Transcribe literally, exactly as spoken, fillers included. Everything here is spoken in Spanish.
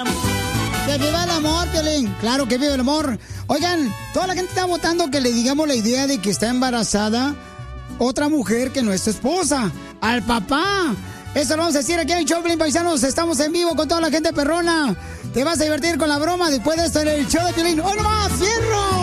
Que viva el amor, Piolín. Claro que viva el amor. Oigan, toda la gente está votando que le digamos la idea de que está embarazada otra mujer que no es su esposa. Al papá. Eso lo vamos a decir aquí en Choplin, paisanos. Estamos en vivo con toda la gente perrona. Te vas a divertir con la broma después de esto en el show de Piolín. ¡Oh, no más! ¡Fierro!